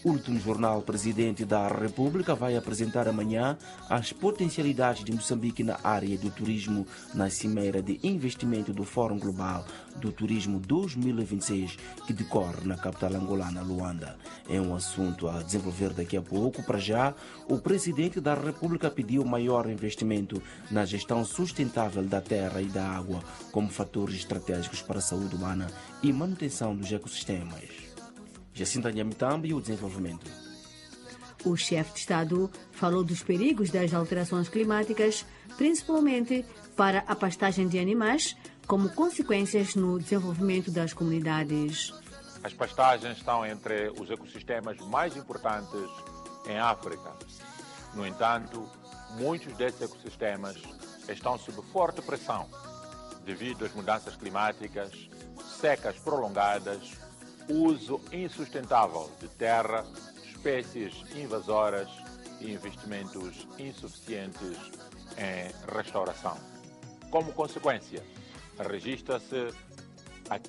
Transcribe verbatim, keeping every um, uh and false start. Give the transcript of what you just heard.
Último jornal, presidente da República vai apresentar amanhã as potencialidades de Moçambique na área do turismo na Cimeira de Investimento do Fórum Global do Turismo dois mil e vinte e seis, que decorre na capital angolana, Luanda. É um assunto a desenvolver daqui a pouco. Para já, o presidente da República pediu maior investimento na gestão sustentável da terra e da água como fatores estratégicos para a saúde humana e manutenção dos ecossistemas. Jacinta Nhamitamba e o desenvolvimento. O chefe de Estado falou dos perigos das alterações climáticas, principalmente para a pastagem de animais, como consequências no desenvolvimento das comunidades. As pastagens estão entre os ecossistemas mais importantes em África. No entanto, muitos desses ecossistemas estão sob forte pressão devido às mudanças climáticas, secas prolongadas, uso insustentável de terra, espécies invasoras e investimentos insuficientes em restauração. Como consequência, registra-se